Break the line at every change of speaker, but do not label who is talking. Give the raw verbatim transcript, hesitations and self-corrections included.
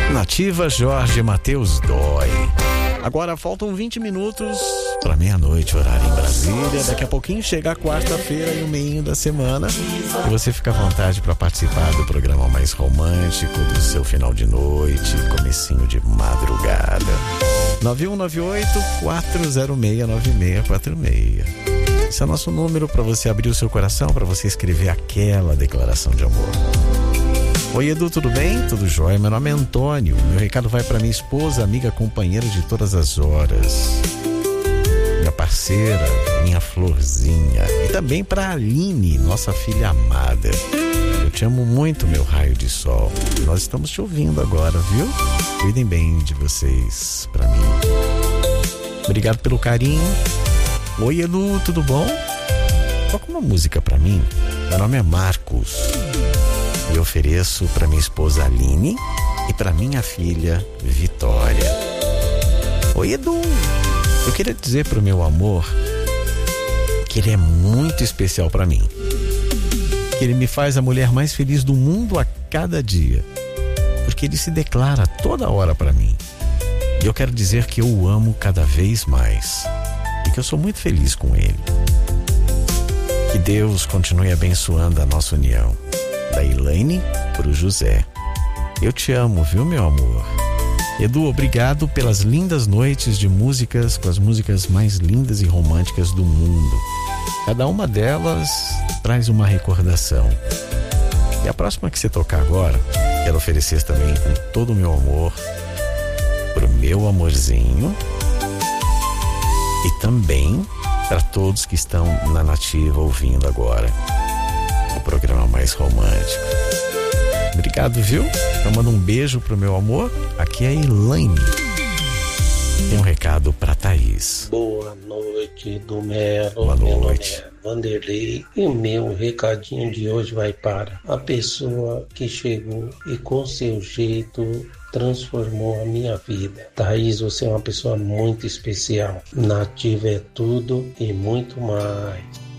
Nativa, Jorge Mateus Dói. Agora faltam vinte minutos para meia-noite, horário em Brasília. Daqui a pouquinho chega a quarta-feira e o meio da semana. E você fica à vontade para participar do programa mais romântico do seu final de noite, comecinho de madrugada. nove um nove oito, quatro zero seis, nove seis quatro seis. Esse é o nosso número para você abrir o seu coração, para você escrever aquela declaração de amor. Oi, Edu, tudo bem? Tudo jóia? Meu nome é Antônio. Meu recado vai para minha esposa, amiga, companheira de todas as horas, minha parceira, minha florzinha, e também para a Aline, nossa filha amada. Eu te amo muito, meu raio de sol. Nós estamos te ouvindo agora, viu? Cuidem bem de vocês, para mim. Obrigado pelo carinho. Oi, Edu, tudo bom? Toca uma música para mim. Meu nome é Marcos. E ofereço para minha esposa Aline e para minha filha Vitória. Oi, Edu. Eu queria dizer pro meu amor que ele é muito especial para mim. Que ele me faz a mulher mais feliz do mundo a cada dia. Porque ele se declara toda hora para mim. E eu quero dizer que eu o amo cada vez mais. E que eu sou muito feliz com ele. Que Deus continue abençoando a nossa união. Da Elaine pro José. Eu te amo, viu, meu amor? Edu, obrigado pelas lindas noites de músicas, com as músicas mais lindas e românticas do mundo. Cada uma delas traz uma recordação. E a próxima que você tocar agora, quero oferecer também com todo o meu amor pro meu amorzinho e também para todos que estão na Nativa ouvindo agora o programa mais romântico. Obrigado, viu? Eu mando um beijo pro meu amor. Aqui é a Elaine. Tem um recado pra Thaís.
Boa noite, do Melo.
Boa noite.
Meu nome é Vanderlei. E o meu recadinho de hoje vai para a pessoa que chegou e com seu jeito transformou a minha vida. Thaís, você é uma pessoa muito especial. Nativa é tudo e muito mais.